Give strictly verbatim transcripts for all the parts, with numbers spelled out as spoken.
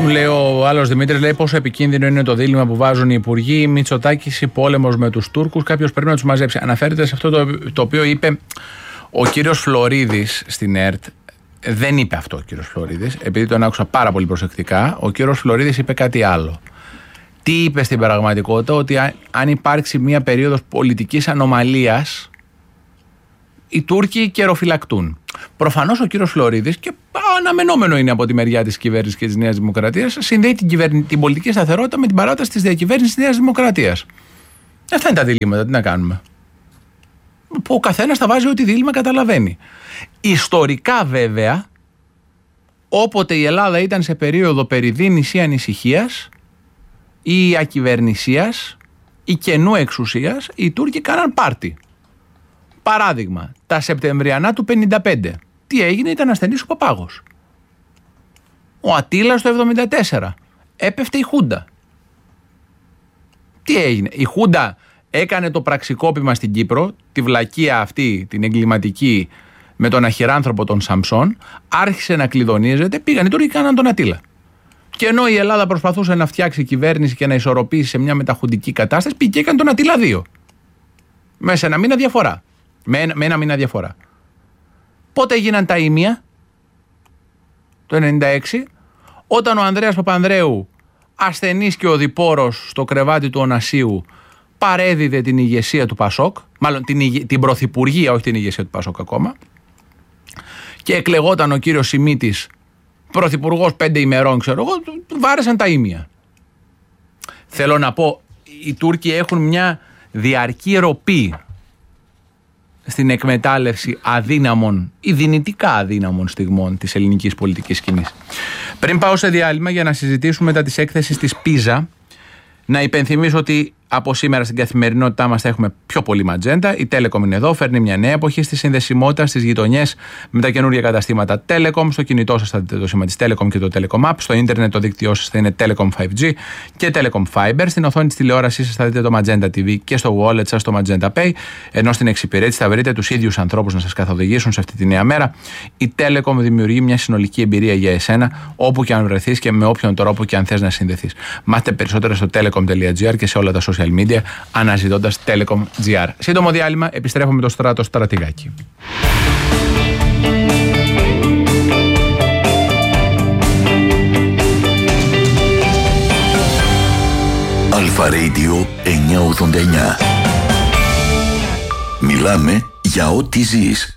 λέει ο άλλος Δημήτρης, λέει πόσο επικίνδυνο είναι το δίλημμα που βάζουν οι υπουργοί. Μητσοτάκης ή πόλεμος με τους Τούρκους. Κάποιος πρέπει να τους μαζέψει. Αναφέρεται σε αυτό το, το οποίο είπε ο κύριος Φλωρίδης στην ΕΡΤ. Δεν είπε αυτό ο κύριος Φλωρίδης, επειδή τον άκουσα πάρα πολύ προσεκτικά. Ο κύριος Φλωρίδης είπε κάτι άλλο. Τι είπε στην πραγματικότητα? Ότι αν υπάρξει μια περίοδος πολιτικής ανομαλίας, οι Τούρκοι καιροφυλακτούν. Προφανώς ο κύριος Φλωρίδης, και αναμενόμενο είναι από τη μεριά της κυβέρνησης και της Νέας Δημοκρατίας, συνδέει την, κυβέρνη, την πολιτική σταθερότητα με την παράταση της διακυβέρνησης της Νέας Δημοκρατίας. Αυτά είναι τα διλήμματα, τι να κάνουμε. Που ο καθένας θα βάζει ό,τι δίλημμα καταλαβαίνει. Ιστορικά βέβαια, όποτε η Ελλάδα ήταν σε περίοδο περιδίνης ή ανησυχίας ή ακυβερνησίας ή κενού εξουσίας, οι Τούρκοι κάναν πάρτι. Παράδειγμα, τα Σεπτεμβριανά του πενήντα πέντε. Τι έγινε? Ήταν ασθενής ο Παπάγος. Ο Ατήλας το εβδομήντα τέσσερα. Έπεφτε η Χούντα. Τι έγινε? Η Χούντα έκανε το πραξικόπημα στην Κύπρο, τη βλακεία αυτή, την εγκληματική, με τον αχυράνθρωπο τον Σαμψόν, άρχισε να κλειδονίζεται, πήγαν οι Τούρκοι και κάναν τον Ατήλα. Και ενώ η Ελλάδα προσπαθούσε να φτιάξει κυβέρνηση και να ισορροπήσει σε μια μεταχουντική κατάσταση, πήγε και έκανε τον Ατήλα δύο. Μέσα σε ένα μήνα διαφορά. Με ένα, με ένα μήνα διαφορά. Πότε έγιναν τα ήμια? Το ενενήντα έξι, όταν ο Ανδρέας Παπανδρέου, ασθενής και οδηπόρος στο κρεβάτι του Ωνασίου, παρέδιδε την ηγεσία του Πασόκ, μάλλον την, ηγε, την πρωθυπουργία, όχι την ηγεσία του Πασόκ ακόμα, και εκλεγόταν ο κύριος Σιμίτης πρωθυπουργός πέντε ημερών, ξέρω εγώ, βάρεσαν τα ήμια. Θέλω να πω, οι Τούρκοι έχουν μια διαρκή ροπή στην εκμετάλλευση αδύναμων ή δυνητικά αδύναμων στιγμών της ελληνικής πολιτικής σκηνής. Πριν πάω σε διάλειμμα για να συζητήσουμε μετά της έκθεσης της Πίζα, να υπενθυμίσω ότι από σήμερα στην καθημερινότητά μας θα έχουμε πιο πολύ ματζέντα. Η Telecom είναι εδώ, φέρνει μια νέα εποχή στη συνδεσιμότητα στις γειτονιές με τα καινούργια καταστήματα Telecom. Στο κινητό σας θα δείτε το σήμα της Telecom και το Telecom App. Στο ίντερνετ το δίκτυό σας θα είναι Telecom φάιβ τζι και Telecom Fiber. Στην οθόνη της τηλεόρασής σας θα δείτε το Magenta τι βι και στο wallet σας το Magenta Pay. Ενώ στην εξυπηρέτηση θα βρείτε τους ίδιους ανθρώπους να σας καθοδηγήσουν σε αυτή τη νέα μέρα. Η Telecom δημιουργεί μια συνολική εμπειρία για εσένα, όπου και αν βρεθείς και με όποιον τρόπο και αν θες να συνδεθείς. Μάθετε περισσότερα στο telecom τελεία τζι άρ και σε όλα τα social media αναζητώντας Telecom τζι άρ. Σύντομο διάλειμμα, επιστρέφουμε με το Στράτο Στρατηγάκι. Αλφα Radio εννιακόσια ογδόντα εννιά. Μιλάμε για ό,τι ζεις.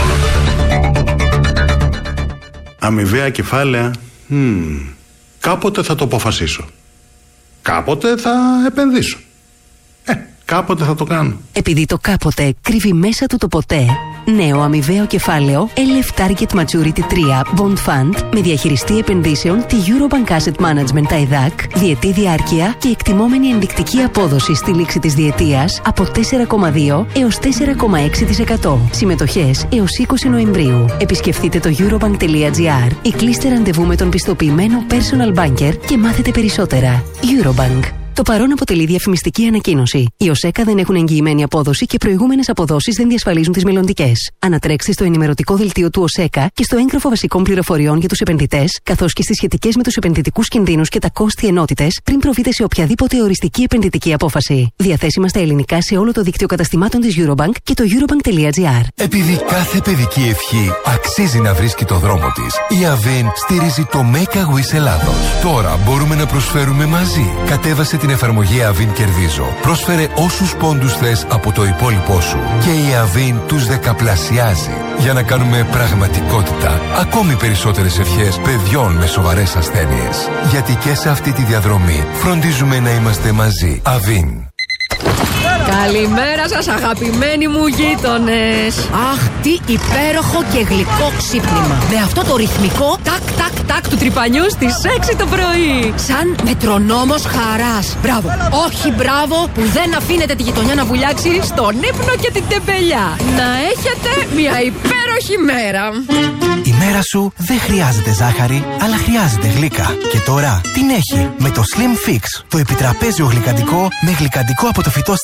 Αμοιβαία κεφάλαια. Hmm. Κάποτε θα το αποφασίσω. Κάποτε θα επενδύσω. Ε, κάποτε θα το κάνω. Επειδή το κάποτε κρύβει μέσα του το ποτέ, νέο αμοιβαίο κεφάλαιο ελ εφ Target Maturity τρία Bond Fund με διαχειριστή επενδύσεων τη Eurobank Asset Management τα ΕΔΑΚ, διετή διάρκεια και εκτιμόμενη ενδεικτική απόδοση στη λήξη της διετίας από τέσσερα κόμμα δύο έως τέσσερα κόμμα έξι τοις εκατό. Συμμετοχές έως είκοσι Νοεμβρίου. Επισκεφτείτε το eurobank τελεία τζι άρ ή κλείστε ραντεβού με τον πιστοποιημένο personal banker και μάθετε περισσότερα. Eurobank. Το παρόν αποτελεί διαφημιστική ανακοίνωση. Οι ΟΣΕΚΑ δεν έχουν εγγυημένη απόδοση και προηγούμενες αποδόσεις δεν διασφαλίζουν τις μελλοντικές. Ανατρέξτε στο ενημερωτικό δελτίο του ΟΣΕΚΑ και στο έγγραφο βασικών πληροφοριών για τους επενδυτές, καθώς και στις σχετικές με τους επενδυτικούς κινδύνους και τα κόστη ενότητες, πριν προβείτε σε οποιαδήποτε οριστική επενδυτική απόφαση. Διαθέσιμα στα ελληνικά σε όλο το δίκτυο καταστημάτων της Eurobank και το eurobank τελεία τζι άρ. Επειδή κάθε παιδική ευχή αξίζει να βρίσκει το δρόμο της, η Avin στηρίζει το Make a Wish Ελλάδος. Τώρα μπορούμε να προσφέρουμε μαζί. Κατέβασε την εφαρμογή Avin Κερδίζω. Πρόσφερε όσους πόντους θες από το υπόλοιπό σου και η Avin τους δεκαπλασιάζει για να κάνουμε πραγματικότητα ακόμη περισσότερες ευχές παιδιών με σοβαρές ασθένειες. Γιατί και σε αυτή τη διαδρομή φροντίζουμε να είμαστε μαζί. Avin. Καλημέρα σας, αγαπημένοι μου γείτονες. Αχ, τι υπέροχο και γλυκό ξύπνημα. Με αυτό το ρυθμικό τάκ τάκ τάκ του τρυπανιού στις έξι το πρωί. Σαν μετρονόμος χαράς. Μπράβο, όχι μπράβο που δεν αφήνετε τη γειτονιά να βουλιάξει στον ύπνο και την τεμπελιά. Να έχετε μια υπέροχη μέρα. Η μέρα σου δεν χρειάζεται ζάχαρη, αλλά χρειάζεται γλύκα. Και τώρα την έχει με το Slim Fix. Το επιτραπέζιο γλυκαντικό με γλυκαντικό από το φυτό στέβια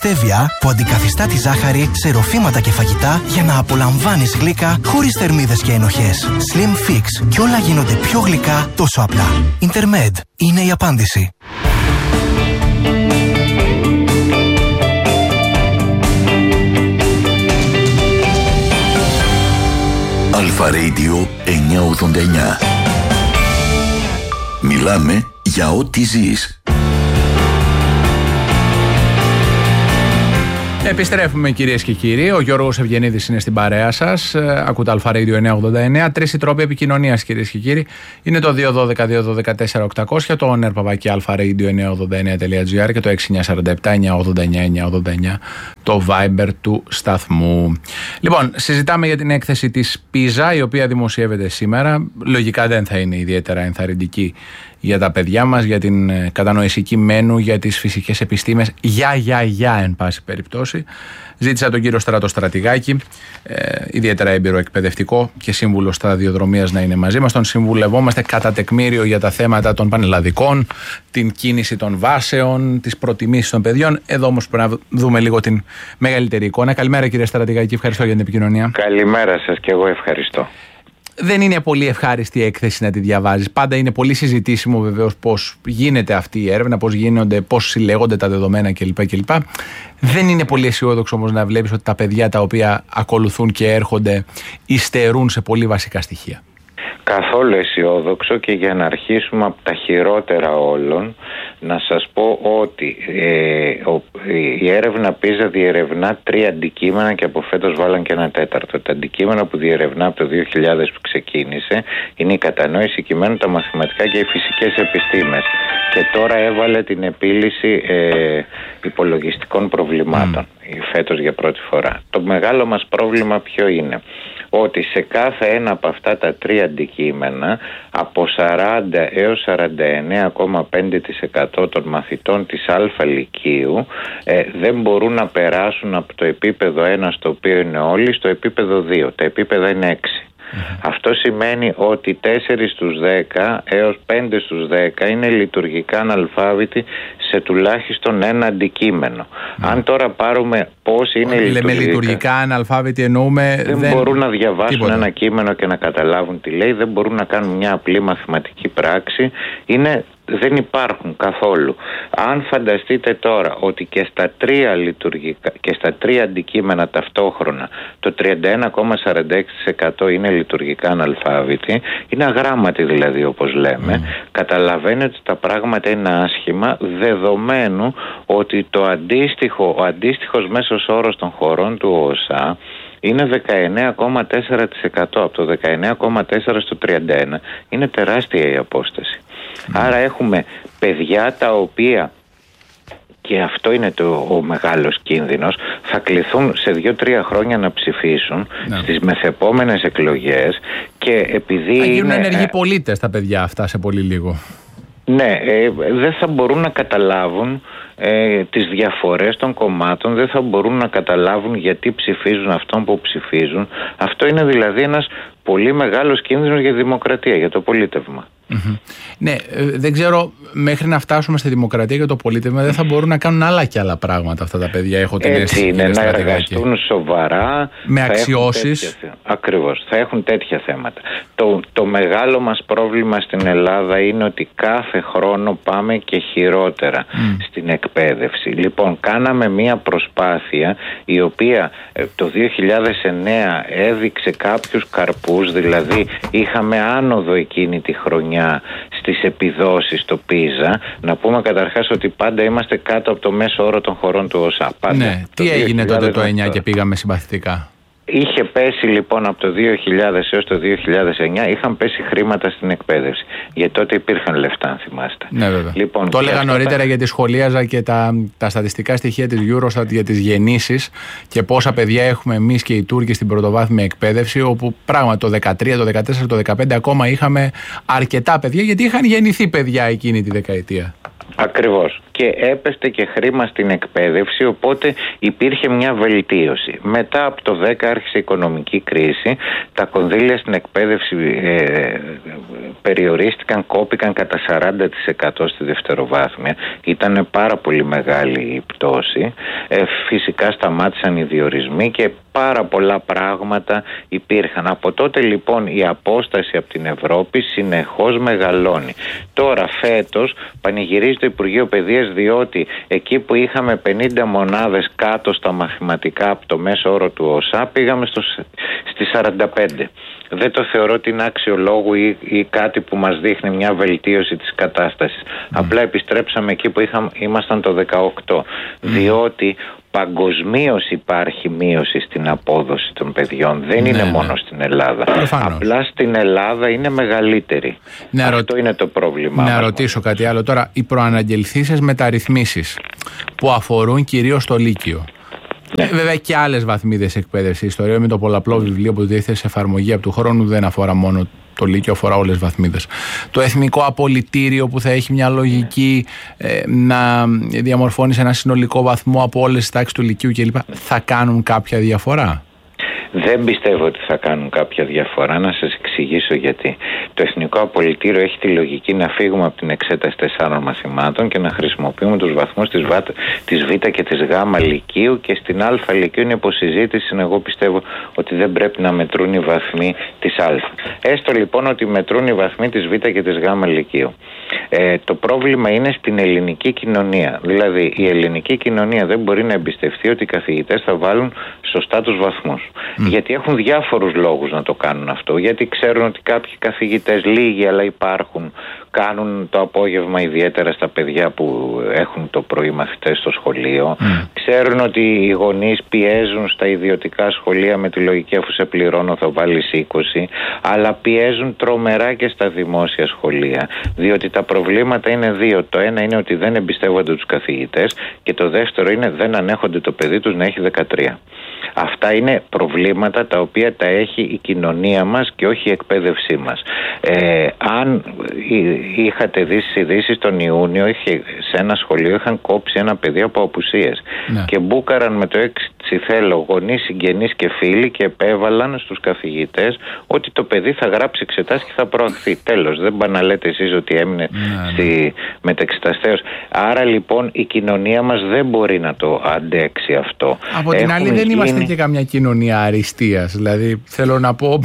γλυκά που αντικαθιστά τη ζάχαρη σε ροφήματα και φαγητά για να απολαμβάνεις γλύκα χωρίς θερμίδες και ενοχές. Slim Fix. Και όλα γίνονται πιο γλυκά τόσο απλά. Intermed είναι η απάντηση. Αλφα Radio εννιακόσια ογδόντα εννιά. Μιλάμε για ό,τι ζεις. Επιστρέφουμε, κυρίες και κύριοι. Ο Γιώργος Ευγενίδης είναι στην παρέα σας. Ακούτε Αλφα Radio εννιακόσια ογδόντα εννιά. Τρεις οι τρόποι επικοινωνίας, κυρίες και κύριοι. Είναι το δύο ένα δύο δύο ένα δύο τέσσερα οκτακόσια, το όνερ παπάκι αλφαραdio εννιακόσια ογδόντα εννιά τελεία τζι άρ και το έξι εννιά τέσσερα επτά εννιακόσια ογδόντα εννιά εννιακόσια ογδόντα εννιά το Viber του σταθμού. Λοιπόν, συζητάμε για την έκθεση της Πίζα, η οποία δημοσιεύεται σήμερα. Λογικά δεν θα είναι ιδιαίτερα ενθαρρυντική για τα παιδιά μας, για την κατανόηση κειμένου, για τις φυσικές επιστήμες, για, για, για, εν πάση περιπτώσει. Ζήτησα τον κύριο Στράτο Στρατηγάκη, ε, ιδιαίτερα έμπειρο εκπαιδευτικό και σύμβουλο σταδιοδρομίας, να είναι μαζί μας. Τον συμβουλευόμαστε κατά τεκμήριο για τα θέματα των πανελλαδικών, την κίνηση των βάσεων, τις προτιμήσεις των παιδιών. Εδώ όμως πρέπει να δούμε λίγο την μεγαλύτερη εικόνα. Καλημέρα, κύριε Στρατηγάκη, ευχαριστώ για την επικοινωνία. Καλημέρα σας και εγώ ευχαριστώ. Δεν είναι πολύ ευχάριστη η έκθεση να τη διαβάζεις. Πάντα είναι πολύ συζητήσιμο βεβαίως πώς γίνεται αυτή η έρευνα, πώς γίνονται, πώς συλλέγονται τα δεδομένα κλπ. κλπ. Δεν είναι πολύ αισιόδοξο όμως να βλέπεις ότι τα παιδιά τα οποία ακολουθούν και έρχονται υστερούν σε πολύ βασικά στοιχεία. Καθόλου αισιόδοξο, και για να αρχίσουμε από τα χειρότερα όλων, να σας πω ότι ε, ο, η έρευνα Πίζα διερευνά τρία αντικείμενα και από φέτος βάλαν και ένα τέταρτο. Τα αντικείμενα που διερευνά από το δύο χιλιάδες που ξεκίνησε είναι η κατανόηση κειμένου, τα μαθηματικά και οι φυσικές επιστήμες. Και τώρα έβαλε την επίλυση ε, υπολογιστικών προβλημάτων mm. φέτος για πρώτη φορά. Το μεγάλο μας πρόβλημα ποιο είναι? Ότι σε κάθε ένα από αυτά τα τρία αντικείμενα, από σαράντα έως σαράντα εννέα κόμμα πέντε τοις εκατό των μαθητών της Α Λυκείου ε, δεν μπορούν να περάσουν από το επίπεδο ένα, στο οποίο είναι όλοι, στο επίπεδο δύο. Τα επίπεδα είναι έξι. Mm-hmm. Αυτό σημαίνει ότι τέσσερα στους δέκα έως πέντε στους δέκα είναι λειτουργικά αναλφάβητοι σε τουλάχιστον ένα αντικείμενο. Mm. Αν τώρα πάρουμε πώς είναι λέμε λειτουργικά... Λέμε λειτουργικά αναλφάβητοι, εννοούμε... Δεν, δεν μπορούν να διαβάσουν τίποτα. Ένα κείμενο και να καταλάβουν τι λέει, δεν μπορούν να κάνουν μια απλή μαθηματική πράξη, είναι... δεν υπάρχουν καθόλου. Αν φανταστείτε τώρα ότι και στα τρία λειτουργικά και στα τρία αντικείμενα ταυτόχρονα το τριάντα ένα κόμμα σαράντα έξι τοις εκατό είναι λειτουργικά αναλφάβητοι, είναι αγράμματοι δηλαδή, όπως λέμε, mm. καταλαβαίνετε ότι τα πράγματα είναι άσχημα, δεδομένου ότι το αντίστοιχο, ο αντίστοιχος μέσος όρος των χωρών του ΟΣΑ είναι δεκαεννέα κόμμα τέσσερα τοις εκατό. Από το δεκαεννέα κόμμα τέσσερα στο τριάντα ένα είναι τεράστια η απόσταση. Mm. Άρα έχουμε παιδιά τα οποία, και αυτό είναι το, ο μεγάλος κίνδυνος, θα κληθούν σε δύο-τρία χρόνια να ψηφίσουν ναι. στις μεθεπόμενες εκλογές, και επειδή θα γίνουν είναι, ενεργοί πολίτες τα παιδιά αυτά σε πολύ λίγο. Ναι, ε, δεν θα μπορούν να καταλάβουν ε, τις διαφορές των κομμάτων, δεν θα μπορούν να καταλάβουν γιατί ψηφίζουν αυτόν που ψηφίζουν. Αυτό είναι δηλαδή ένας πολύ μεγάλος κίνδυνος για τη δημοκρατία, για το πολίτευμα. Mm-hmm. Ναι, ε, δεν ξέρω, μέχρι να φτάσουμε στη δημοκρατία και το πολίτευμα δεν θα μπορούν να κάνουν άλλα και άλλα πράγματα αυτά τα παιδιά. Έχω την Έτσι είναι, να εργαστούν σοβαρά, με αξιώσεις. Ακριβώς, θα έχουν τέτοια θέματα. Το, το μεγάλο μας πρόβλημα στην Ελλάδα είναι ότι κάθε χρόνο πάμε και χειρότερα mm. στην εκπαίδευση. Λοιπόν, κάναμε μία προσπάθεια η οποία ε, το δύο χιλιάδες εννέα έδειξε κάποιους καρπούς, δηλαδή είχαμε άνοδο εκείνη τη χρονιά στις επιδόσεις στο Πίζα. Να πούμε καταρχάς ότι πάντα είμαστε κάτω από το μέσο όρο των χωρών του ΟΣΑ. Πάντα. Ναι, τι έγινε τότε το εννιά και πήγαμε συμπαθητικά? Είχε πέσει λοιπόν από το δύο χιλιάδες έως το δύο χιλιάδες εννιά, είχαν πέσει χρήματα στην εκπαίδευση. Γιατί τότε υπήρχαν λεφτά, αν θυμάστε. Ναι, βέβαια. Λοιπόν, το έλεγα νωρίτερα τα... γιατί σχολίαζα και τα, τα στατιστικά στοιχεία της Eurostat για τις γεννήσεις και πόσα παιδιά έχουμε εμείς και οι Τούρκοι στην πρωτοβάθμια εκπαίδευση, όπου πράγματι το δεκατρία, το δεκατέσσερα, το δεκαπέντε ακόμα είχαμε αρκετά παιδιά, γιατί είχαν γεννηθεί παιδιά εκείνη τη δεκαετία. Ακριβώς. Και έπεστε και χρήμα στην εκπαίδευση, οπότε υπήρχε μια βελτίωση. Μετά από το δέκα άρχισε η οικονομική κρίση, τα κονδύλια στην εκπαίδευση ε, περιορίστηκαν, κόπηκαν κατά σαράντα τοις εκατό στη δευτεροβάθμια. Ήταν πάρα πολύ μεγάλη η πτώση. Ε, φυσικά σταμάτησαν οι διορισμοί και πάρα πολλά πράγματα υπήρχαν. Από τότε λοιπόν η απόσταση από την Ευρώπη συνεχώς μεγαλώνει. Τώρα φέτος πανηγυρίζει το Υπουργείο Παιδείας, διότι εκεί που είχαμε πενήντα μονάδες κάτω στα μαθηματικά από το μέσο όρο του ΟΣΑ, πήγαμε στο, στις σαράντα πέντε. Δεν το θεωρώ ότι είναι αξιολόγου ή, ή κάτι που μας δείχνει μια βελτίωση της κατάστασης. Mm. Απλά επιστρέψαμε εκεί που είχαμε, ήμασταν το δεκαοκτώ. Mm. Διότι παγκοσμίως υπάρχει μείωση στην απόδοση των παιδιών. Δεν ναι, είναι ναι. μόνο στην Ελλάδα. Προφανώς. Απλά στην Ελλάδα είναι μεγαλύτερη. Ναι, Αυτό ρω... είναι το πρόβλημα. Να ρωτήσω κάτι άλλο τώρα. Οι προαναγγελθήσεις μεταρρυθμίσεις που αφορούν κυρίως το Λύκειο. Ναι. Βέβαια και άλλες βαθμίδες εκπαίδευση. Ιστορία με το πολλαπλό βιβλίο που διέθεσε σε εφαρμογή από του χρόνου δεν αφορά μόνο το Λύκειο, αφορά όλες τις βαθμίδες. Το εθνικό απολυτήριο που θα έχει μια λογική ε, να διαμορφώνει σε ένα συνολικό βαθμό από όλες τις τάξεις του Λυκείου κλπ. Θα κάνουν κάποια διαφορά? Δεν πιστεύω ότι θα κάνουν κάποια διαφορά. Να σας εξηγήσω γιατί. Το Εθνικό Απολυτήριο έχει τη λογική να φύγουμε από την εξέταση τεσσάρων μαθημάτων και να χρησιμοποιούμε τους βαθμούς της, Β, της Β και της Γ Λυκείου, και στην Α Λυκείου είναι υποσυζήτηση. Εγώ πιστεύω ότι δεν πρέπει να μετρούν οι βαθμοί της Α. Έστω λοιπόν ότι μετρούν οι βαθμοί της Β και της Γ Λυκείου. Ε, το πρόβλημα είναι στην ελληνική κοινωνία. Δηλαδή η ελληνική κοινωνία δεν μπορεί να εμπιστευτεί ότι οι καθηγητές θα βάλουν σωστά τους βαθμούς. Mm. Γιατί έχουν διάφορους λόγους να το κάνουν αυτό. Γιατί ξέρουν ότι κάποιοι καθηγητές, λίγοι αλλά υπάρχουν, κάνουν το απόγευμα ιδιαίτερα στα παιδιά που έχουν το πρωί μαθητές στο σχολείο. Mm. Ξέρουν ότι οι γονείς πιέζουν στα ιδιωτικά σχολεία με τη λογική αφού σε πληρώνω θα βάλεις είκοσι, αλλά πιέζουν τρομερά και στα δημόσια σχολεία. Διότι τα προβλήματα είναι δύο. Το ένα είναι ότι δεν εμπιστεύονται τους καθηγητές και το δεύτερο είναι δεν ανέχονται το παιδί τους να έχει δεκατρία. Αυτά είναι προβλήματα τα οποία τα έχει η κοινωνία μας και όχι η εκπαίδευσή μας. Ε, αν είχατε δει στις ειδήσεις τον Ιούνιο, είχε, σε ένα σχολείο είχαν κόψει ένα παιδί από απουσίες. Ναι. Και μπούκαραν με το έξι θέλω γονείς, συγγενείς και φίλοι και επέβαλαν στους καθηγητές ότι το παιδί θα γράψει εξετάσεις και θα προαχθεί. Τέλος, δεν πάνε να λέτε εσείς ότι έμεινε ναι, στη ναι. μετεξεταστέως. Άρα λοιπόν η κοινωνία μας δεν μπορεί να το αντέξει αυτό. Από την Έχουν άλλη δεν γίνει... είμαστε και καμιά κοινωνία αριστείας. Δηλαδή θέλω να πω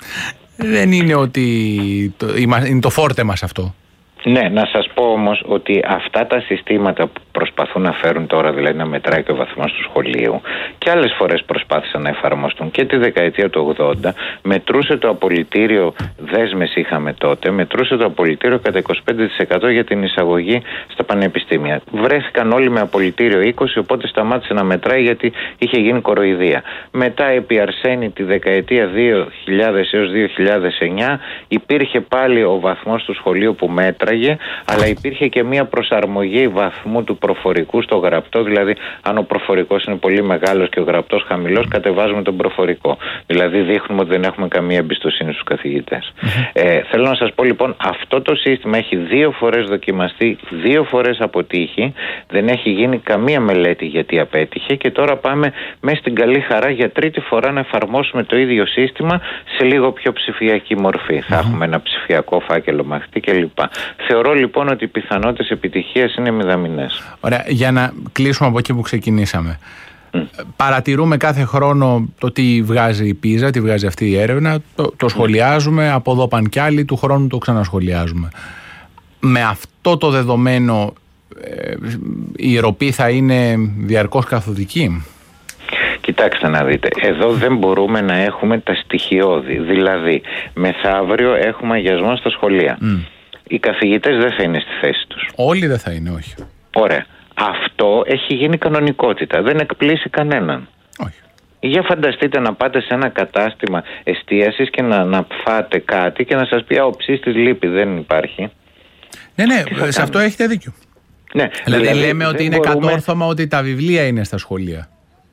δεν είναι ότι το, είναι το φόρτε μας αυτό. Ναι, να σας πω όμως ότι αυτά τα συστήματα που προσπαθούν να φέρουν τώρα, δηλαδή να μετράει και ο βαθμός του σχολείου, και άλλες φορές προσπάθησαν να εφαρμοστούν και τη δεκαετία του ογδόντα, μετρούσε το απολυτήριο, δέσμες είχαμε τότε, μετρούσε το απολυτήριο κατά είκοσι πέντε τοις εκατό για την εισαγωγή στα πανεπιστήμια. Βρέθηκαν όλοι με απολυτήριο είκοσι, οπότε σταμάτησε να μετράει γιατί είχε γίνει κοροϊδία. Μετά επί Αρσένη τη δεκαετία δύο χιλιάδες έως δύο χιλιάδες εννιά υπήρχε πάλι ο βαθμός του σχολείου που μέτραγε, αλλά υπήρχε και μια προσαρμογή βαθμού του προφορικού στο γραπτό, δηλαδή αν ο προφορικός είναι πολύ μεγάλος και ο γραπτός χαμηλός, κατεβάζουμε τον προφορικό. Δηλαδή δείχνουμε ότι δεν έχουμε καμία εμπιστοσύνη στους καθηγητές. Mm-hmm. Ε, θέλω να σας πω λοιπόν, αυτό το σύστημα έχει δύο φορές δοκιμαστεί, δύο φορές αποτύχει, δεν έχει γίνει καμία μελέτη γιατί απέτυχε και τώρα πάμε μέσα στην καλή χαρά για τρίτη φορά να εφαρμόσουμε το ίδιο σύστημα σε λίγο πιο ψηφιακή μορφή. Mm-hmm. Θα έχουμε ένα ψηφιακό φάκελο μαθητή κλπ. Θεωρώ λοιπόν ότι οι πιθανότητες επιτυχίας είναι μηδαμινές. Ωραία, για να κλείσουμε από εκεί που ξεκινήσαμε. Mm. Παρατηρούμε κάθε χρόνο το τι βγάζει η πίζα, τι βγάζει αυτή η έρευνα, το, το σχολιάζουμε, από εδώ πάνε κι άλλοι, του χρόνου το ξανασχολιάζουμε. Με αυτό το δεδομένο ε, η ροπή θα είναι διαρκώς καθοδική? Κοιτάξτε να δείτε, εδώ δεν μπορούμε να έχουμε τα στοιχειώδη. Δηλαδή, μεθαύριο έχουμε αγιασμό στα σχολεία. Mm. Οι καθηγητές δεν θα είναι στη θέση τους. Όλοι δεν θα είναι, όχι. Ωραία. Αυτό έχει γίνει κανονικότητα. Δεν εκπλήσει κανέναν. Όχι. Για φανταστείτε να πάτε σε ένα κατάστημα εστίασης και να, να φάτε κάτι και να σας πει «Α, ο ψήστης λείπει, δεν υπάρχει». Ναι, ναι, σε αυτό έχετε δίκιο. Ναι, δηλαδή, δηλαδή λέμε ότι είναι μπορούμε... κατόρθωμα ότι τα βιβλία είναι στα σχολεία.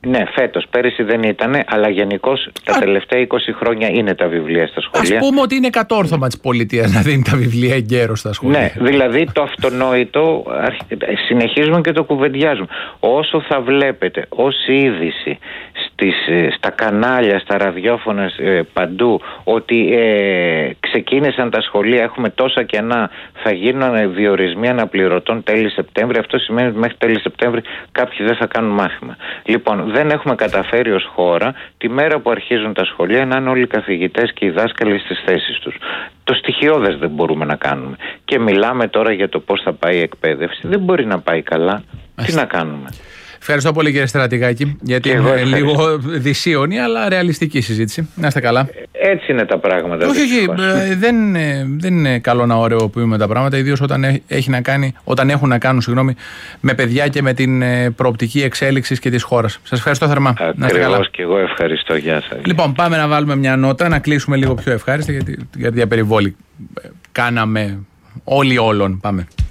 Ναι, φέτος. Πέρυσι δεν ήτανε, αλλά γενικώς τα τελευταία είκοσι χρόνια είναι τα βιβλία στα σχολεία. Ας πούμε ότι είναι κατόρθωμα της πολιτείας να δίνει τα βιβλία εγκαίρως στα σχολεία. Ναι, δηλαδή το αυτονόητο συνεχίζουμε και το κουβεντιάζουμε. Όσο θα βλέπετε ως είδηση στις, στα κανάλια, στα ραδιόφωνα, παντού, ότι ε, ξεκίνησαν τα σχολεία, έχουμε τόσα κενά, θα γίνουν διορισμοί αναπληρωτών τέλη Σεπτέμβρη, αυτό σημαίνει ότι μέχρι τέλη Σεπτέμβρη κάποιοι δεν θα κάνουν μάθημα. Λοιπόν, δεν έχουμε καταφέρει ως χώρα τη μέρα που αρχίζουν τα σχολεία να είναι όλοι οι καθηγητές και οι δάσκαλοι στις θέσεις τους. Το στοιχειώδες δεν μπορούμε να κάνουμε. Και μιλάμε τώρα για το πώς θα πάει η εκπαίδευση. Δεν μπορεί να πάει καλά. Τι να κάνουμε. Ευχαριστώ πολύ, κύριε Στρατηγάκη, γιατί είναι λίγο δυσίωνη αλλά ρεαλιστική συζήτηση. Να είστε καλά. Έτσι είναι τα πράγματα. Όχι, όχι. Ε, δεν, δεν είναι καλό να ωρεοποιούμε τα πράγματα, ιδίως όταν, έχει να κάνει, όταν έχουν να κάνουν συγγνώμη, με παιδιά και με την προοπτική εξέλιξη και της χώρας. Σας ευχαριστώ θερμά. Ακριβώς, και εγώ ευχαριστώ. Γεια σας. Λοιπόν, πάμε να βάλουμε μια νότα, να κλείσουμε λίγο πιο ευχάριστα, γιατί για διαπεριβόλη κάναμε όλοι όλων. Πάμε.